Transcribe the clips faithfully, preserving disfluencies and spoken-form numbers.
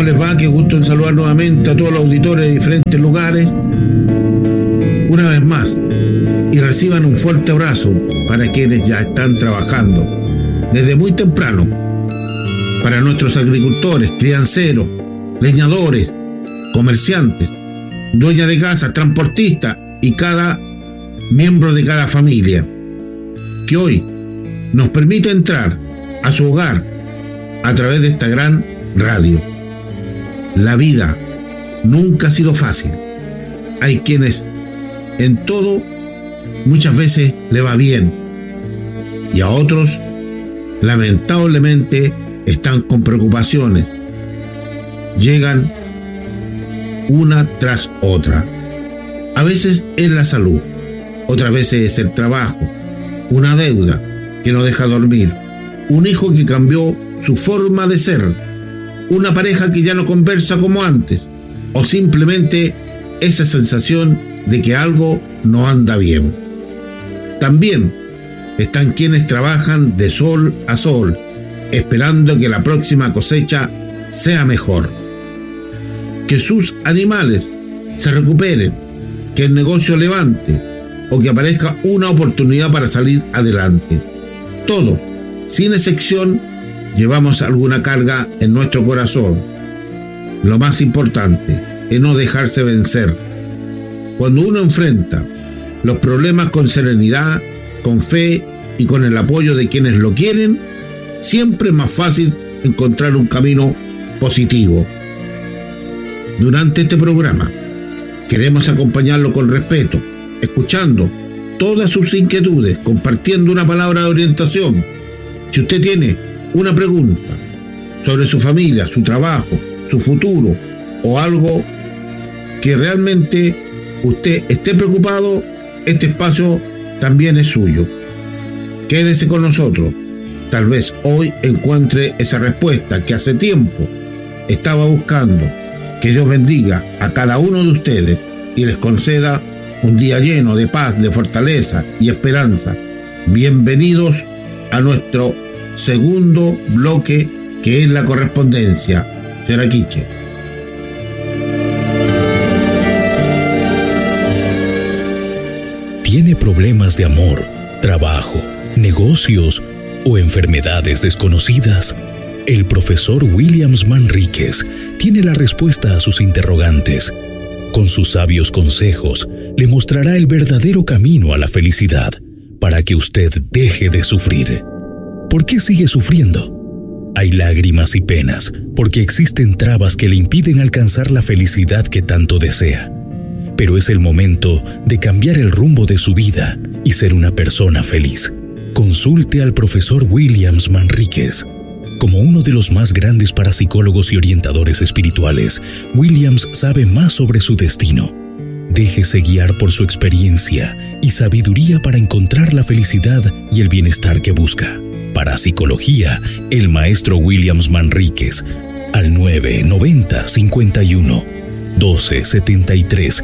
les va? Qué gusto en saludar nuevamente a todos los auditores de diferentes lugares. Una vez más, y reciban un fuerte abrazo para quienes ya están trabajando desde muy temprano. Para nuestros agricultores, crianceros, leñadores, comerciantes, dueñas de casa, transportistas y cada miembro de cada familia, que hoy nos permite entrar a su hogar a través de esta gran radio. La vida nunca ha sido fácil. Hay quienes en todo muchas veces le va bien y a otros lamentablemente están con preocupaciones. Llegan una tras otra. A veces es la salud, otras veces es el trabajo, una deuda que no deja dormir, un hijo que cambió su forma de ser, una pareja que ya no conversa como antes, o simplemente esa sensación de que algo no anda bien. También están quienes trabajan de sol a sol, esperando que la próxima cosecha sea mejor, que sus animales se recuperen, que el negocio levante o que aparezca una oportunidad para salir adelante. Todos, sin excepción, llevamos alguna carga en nuestro corazón. Lo más importante es no dejarse vencer. Cuando uno enfrenta los problemas con serenidad, con fe y con el apoyo de quienes lo quieren, siempre es más fácil encontrar un camino positivo. Durante este programa queremos acompañarlo con respeto, escuchando todas sus inquietudes, compartiendo una palabra de orientación. Si usted tiene una pregunta sobre su familia, su trabajo, su futuro o algo que realmente usted esté preocupado, este espacio también es suyo. Quédese con nosotros. Tal vez hoy encuentre esa respuesta que hace tiempo estaba buscando. Que Dios bendiga a cada uno de ustedes y les conceda un día lleno de paz, de fortaleza y esperanza. Bienvenidos a nuestro segundo bloque, que es la correspondencia. Señora Quiche. ¿Tiene problemas de amor, trabajo, negocios o enfermedades desconocidas? El profesor Williams Manríquez tiene la respuesta a sus interrogantes. Con sus sabios consejos, le mostrará el verdadero camino a la felicidad para que usted deje de sufrir. ¿Por qué sigue sufriendo? Hay lágrimas y penas porque existen trabas que le impiden alcanzar la felicidad que tanto desea. Pero es el momento de cambiar el rumbo de su vida y ser una persona feliz. Consulte al profesor Williams Manríquez. Como uno de los más grandes parapsicólogos y orientadores espirituales, Williams sabe más sobre su destino. Déjese guiar por su experiencia y sabiduría para encontrar la felicidad y el bienestar que busca. Parapsicología, el maestro Williams Manríquez, al nueve noventa cincuenta y uno doce setenta y tres.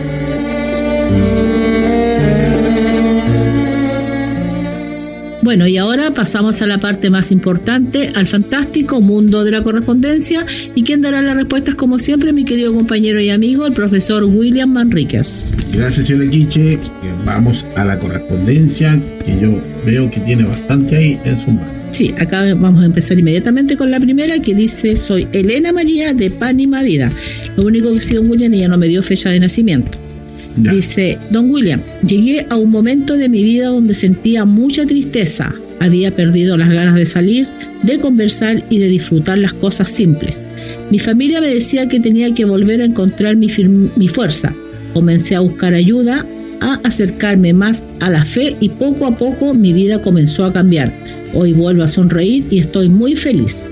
Bueno, y ahora pasamos a la parte más importante, al fantástico mundo de la correspondencia, y quien dará las respuestas, como siempre, mi querido compañero y amigo, el profesor William Manríquez. Gracias, señora Quiche. Vamos a la correspondencia, que yo veo que tiene bastante ahí en su mano. Sí, acá vamos a empezar inmediatamente con la primera, que dice: soy Elena María de Panima Vida. Lo único que sí, don William, ella no me dio fecha de nacimiento. Ya. Dice: don William, llegué a un momento de mi vida donde sentía mucha tristeza. Había perdido las ganas de salir, de conversar y de disfrutar las cosas simples. Mi familia me decía que tenía que volver a encontrar mi, firm- mi fuerza. Comencé a buscar ayuda, a acercarme más a la fe, y poco a poco mi vida comenzó a cambiar. Hoy vuelvo a sonreír y estoy muy feliz.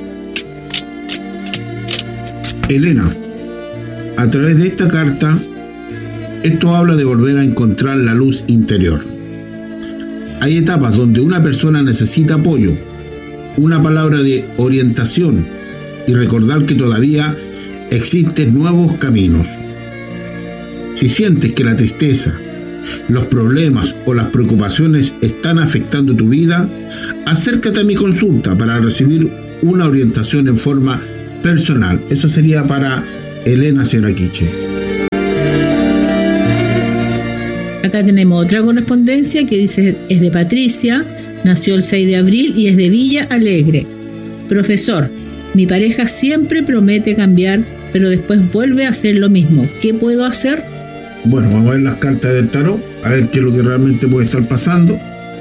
Elena, a través de esta carta, esto habla de volver a encontrar la luz interior. Hay etapas donde una persona necesita apoyo, una palabra de orientación y recordar que todavía existen nuevos caminos. Si sientes que la tristeza, los problemas o las preocupaciones están afectando tu vida, acércate a mi consulta para recibir una orientación en forma personal. Eso sería para Elena, señora Quiche. Acá tenemos otra correspondencia que dice, es de Patricia, nació el seis de abril y es de Villa Alegre. Profesor, mi pareja siempre promete cambiar, pero después vuelve a hacer lo mismo. ¿Qué puedo hacer? Bueno, vamos a ver las cartas del tarot, a ver qué es lo que realmente puede estar pasando.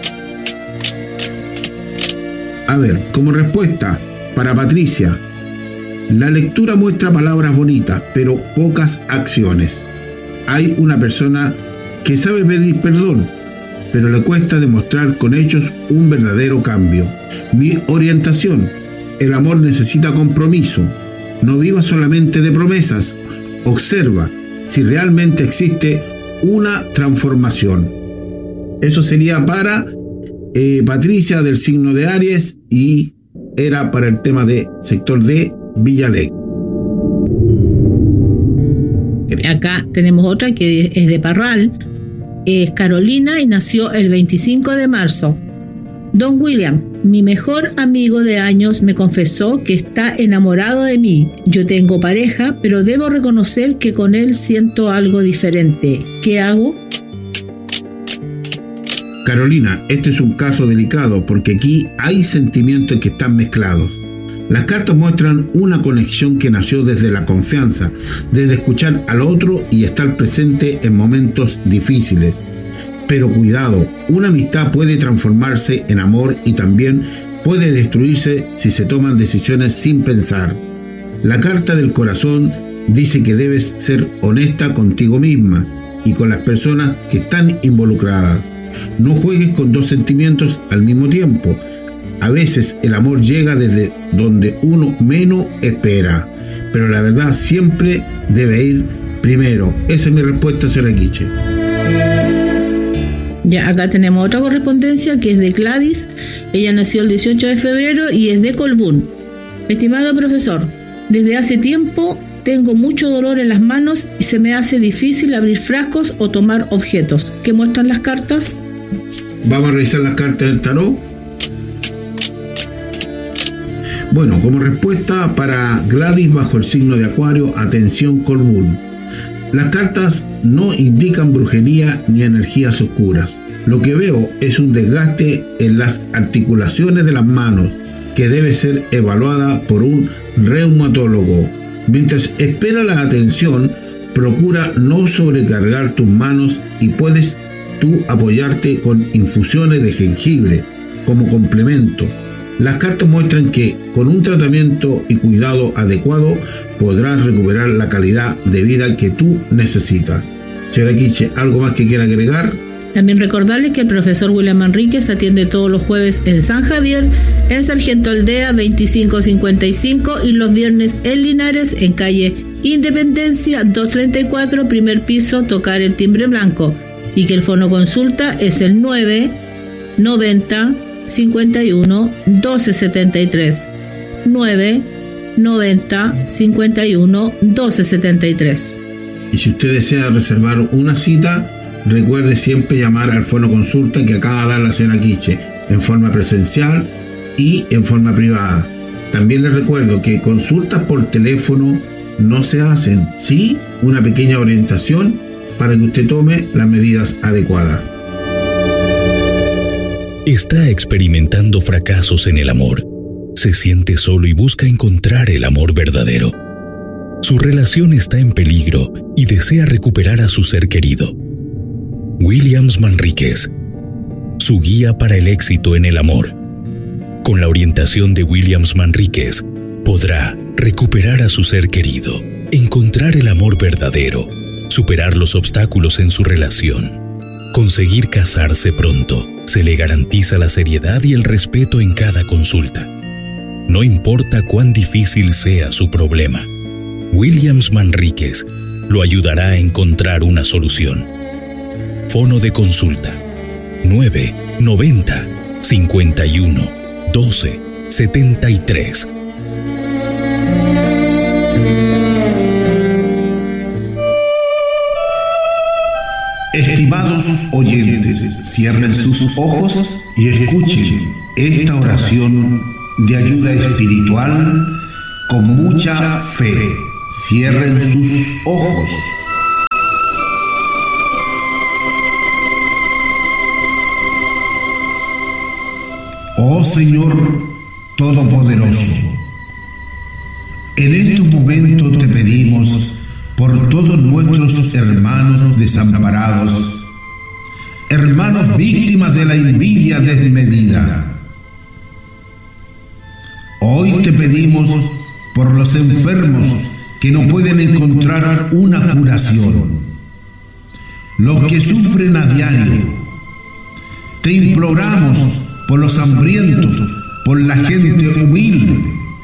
A ver, como respuesta para Patricia, la lectura muestra palabras bonitas, pero pocas acciones. Hay una persona que sabe pedir perdón, pero le cuesta demostrar con hechos un verdadero cambio. Mi orientación, el amor necesita compromiso. No viva solamente de promesas, observa si realmente existe una transformación. Eso sería para eh, Patricia del signo de Aries y era para el tema de sector de Villalegre. Acá tenemos otra que es de Parral, es Carolina y nació el veinticinco de marzo. Don William, mi mejor amigo de años me confesó que está enamorado de mí. Yo tengo pareja, pero debo reconocer que con él siento algo diferente. ¿Qué hago? Carolina, este es un caso delicado porque aquí hay sentimientos que están mezclados. Las cartas muestran una conexión que nació desde la confianza, desde escuchar al otro y estar presente en momentos difíciles. Pero cuidado, una amistad puede transformarse en amor y también puede destruirse si se toman decisiones sin pensar. La carta del corazón dice que debes ser honesta contigo misma y con las personas que están involucradas. No juegues con dos sentimientos al mismo tiempo. A veces el amor llega desde donde uno menos espera, pero la verdad siempre debe ir primero. Esa es mi respuesta, señora Quiche. Ya, acá tenemos otra correspondencia que es de Gladys. Ella nació el dieciocho de febrero y es de Colbún. Estimado profesor, desde hace tiempo tengo mucho dolor en las manos y se me hace difícil abrir frascos o tomar objetos. ¿Qué muestran las cartas? Vamos a revisar las cartas del tarot. Bueno, como respuesta para Gladys bajo el signo de Acuario, atención Colbún. Las cartas no indican brujería ni energías oscuras. Lo que veo es un desgaste en las articulaciones de las manos que debe ser evaluada por un reumatólogo. Mientras espera la atención, procura no sobrecargar tus manos y puedes tú apoyarte con infusiones de jengibre como complemento. Las cartas muestran que con un tratamiento y cuidado adecuado podrás recuperar la calidad de vida que tú necesitas. Señora Quiche, ¿algo más que quiera agregar? También recordarles que el profesor William Manríquez atiende todos los jueves en San Javier, en Sargento Aldea veinticinco cincuenta y cinco y los viernes en Linares, en calle Independencia doscientos treinta y cuatro, primer piso, tocar el timbre blanco. Y que el fono consulta es el nueve noventa cincuenta y uno doce setenta y tres. nueve noventa cincuenta y uno doce setenta y tres. Y si usted desea reservar una cita, recuerde siempre llamar al fono consulta que acaba de dar la señora Quiche, en forma presencial y en forma privada. También les recuerdo que consultas por teléfono no se hacen, sí una pequeña orientación para que usted tome las medidas adecuadas. Está experimentando fracasos en el amor. Se siente solo y busca encontrar el amor verdadero. Su relación está en peligro y desea recuperar a su ser querido. Williams Manríquez, su guía para el éxito en el amor. Con la orientación de Williams Manríquez, podrá recuperar a su ser querido, encontrar el amor verdadero, superar los obstáculos en su relación, conseguir casarse pronto. Se le garantiza la seriedad y el respeto en cada consulta. No importa cuán difícil sea su problema, Williams Manríquez lo ayudará a encontrar una solución. Fono de consulta nueve noventa cincuenta y uno doce setenta y tres. Estimados oyentes, cierren sus ojos y escuchen esta oración de ayuda espiritual con mucha fe. Cierren sus ojos. Oh Señor Todopoderoso, en estos momentos te pedimos por todos nuestros hermanos desamparados, hermanos víctimas de la envidia desmedida. Hoy te pedimos por los enfermos que no pueden encontrar una curación, los que sufren a diario. Te imploramos por los hambrientos, por la gente humilde,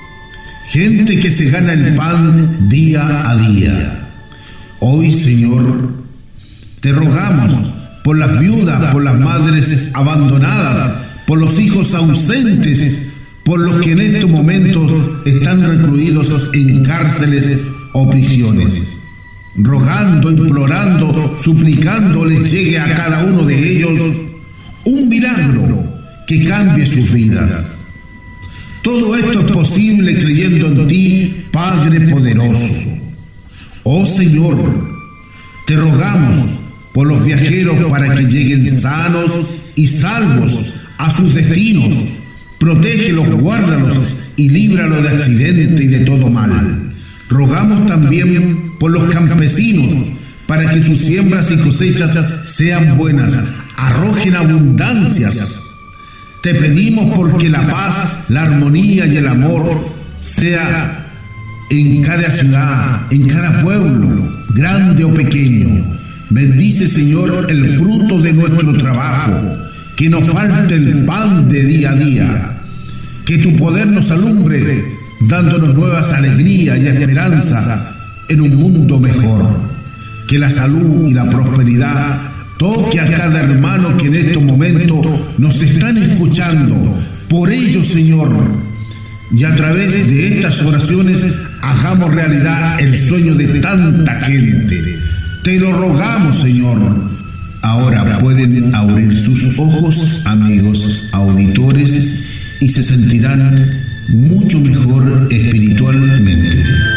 gente que se gana el pan día a día. Hoy, Señor, te rogamos por las viudas, por las madres abandonadas, por los hijos ausentes, por los que en estos momentos están recluidos en cárceles o prisiones. Rogando, implorando, suplicando les llegue a cada uno de ellos un milagro que cambie sus vidas. Todo esto es posible creyendo en ti, Padre poderoso. Oh Señor, te rogamos por los viajeros para que lleguen sanos y salvos a sus destinos. Protégelos, guárdalos y líbralos de accidente y de todo mal. Rogamos también por los campesinos para que sus siembras y cosechas sean buenas, arrojen abundancias. Te pedimos porque la paz, la armonía y el amor sea en cada ciudad, en cada pueblo, grande o pequeño. Bendice, Señor, el fruto de nuestro trabajo, que nos falte el pan de día a día, que tu poder nos alumbre, dándonos nuevas alegrías y esperanza en un mundo mejor. Que la salud y la prosperidad toque a cada hermano que en estos momentos nos están escuchando. Por ello, Señor, y a través de estas oraciones hagamos realidad el sueño de tanta gente. Te lo rogamos, Señor. Ahora pueden abrir sus ojos, amigos auditores, y se sentirán mucho mejor espiritualmente.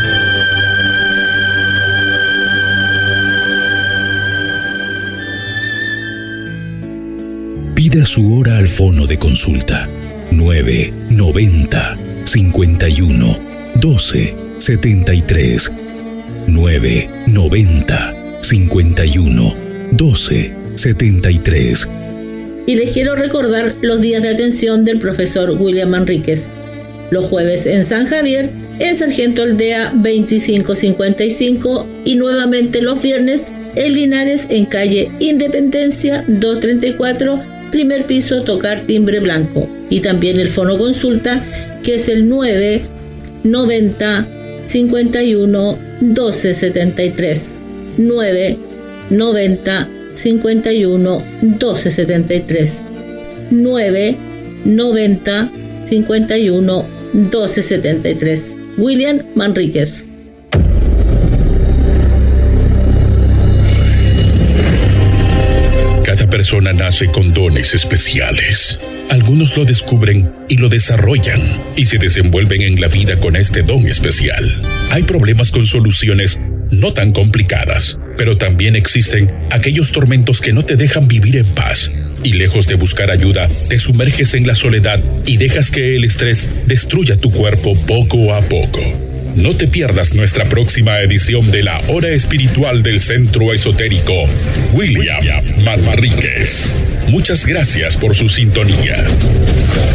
Pida su hora al fono de consulta nueve noventa cincuenta y uno doce setenta y tres nueve noventa cincuenta y uno doce setenta y tres. Y les quiero recordar los días de atención del profesor William Manríquez. Los jueves en San Javier, en Sargento Aldea veinticinco cincuenta y cinco, y nuevamente los viernes en Linares, en calle Independencia doscientos treinta y cuatro, primer piso, tocar timbre blanco. Y también el fono consulta, que es el nueve noventa cincuenta y uno doce setenta y tres. nueve noventa cincuenta y uno doce setenta y tres. nueve noventa cincuenta y uno doce setenta y tres. William Manríquez. Cada persona nace con dones especiales. Algunos lo descubren y lo desarrollan y se desenvuelven en la vida con este don especial. Hay problemas con soluciones no tan complicadas, pero también existen aquellos tormentos que no te dejan vivir en paz. Y lejos de buscar ayuda, te sumerges en la soledad y dejas que el estrés destruya tu cuerpo poco a poco. No te pierdas nuestra próxima edición de la Hora Espiritual del Centro Esotérico William Manríquez. Muchas gracias por su sintonía.